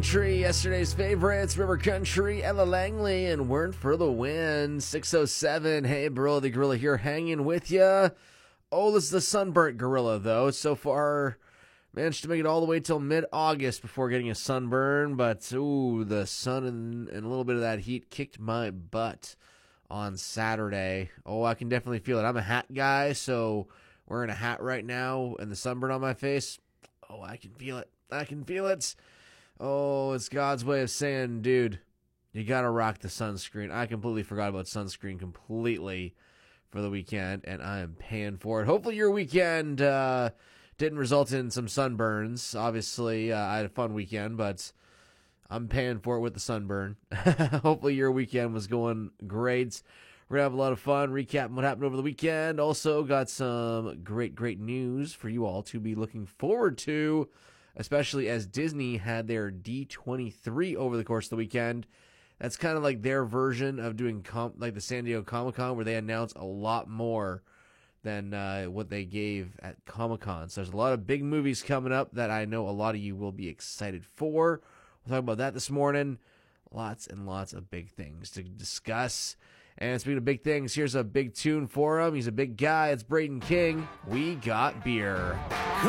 Country, yesterday's favorites, River Country, Ella Langley, and Weren't for the Win. 6:07. Hey, bro, the Gorilla here, hanging with ya. Oh, this is the sunburnt Gorilla, though. So far, managed to make it all the way till mid-August before getting a sunburn, but, ooh, the sun and a little bit of that heat kicked my butt on Saturday. Oh, I can definitely feel it. I'm a hat guy, so wearing a hat right now and the sunburn on my face, oh, I can feel it. I can feel it. Oh, it's God's way of saying, dude, you got to rock the sunscreen. I completely forgot about sunscreen completely for the weekend, and I am paying for it. Hopefully your weekend didn't result in some sunburns. Obviously, I had a fun weekend, but I'm paying for it with the sunburn. Hopefully your weekend was going great. We're going to have a lot of fun recapping what happened over the weekend. Also got some great news for you all to be looking forward to, especially as Disney had their D23 over the course of the weekend. That's kind of like their version of doing like the San Diego Comic-Con, where they announce a lot more than what they gave at Comic-Con. So there's a lot of big movies coming up that I know a lot of you will be excited for. We'll talk about that this morning. Lots and lots of big things to discuss. And speaking of big things, here's a big tune for him. He's a big guy. It's Braden King. We Got Beer.